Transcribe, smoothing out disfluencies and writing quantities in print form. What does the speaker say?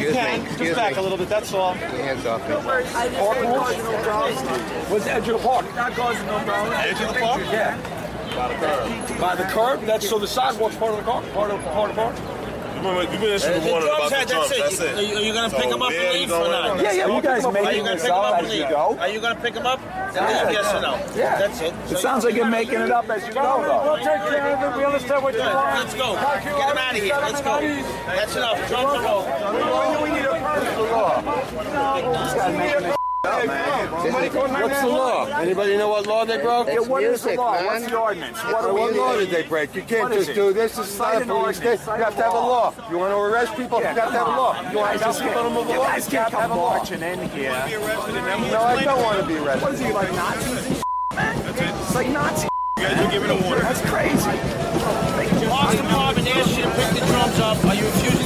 you can. Just back a little bit, that's all. Hands off me. Where's the edge of the park? Edge of the park? Yeah. By the curb? That's so the sidewalk's part of the car? Part of the park? You've been issuing the warning about the drums, that's it. Are you going to pick them up and leave or not? Yeah, you guys making this up as you go. Are you going to pick them up and leave, yes or no? Yeah. That's it. It sounds like you're making it up as you go, though. We'll take care of it. We understand what you want. Let's go. Get them out of here. Let's go. That's enough. Drums are over. We need a law. What's the law? Anybody know what law they broke? It's What is the music, law? man. What's the ordinance? What law did they break? You can't just do this. This is not a police state. You have to have a law. You want to arrest people? You have to have a law. You want to tell people to move the law? You have to have a law. Marching in here. No, I don't want to be arrested. What is he, like Nazis and It's like Nazis. You guys are giving a warning. That's crazy. Parks Department asked you to pick the drums up. Are you refusing?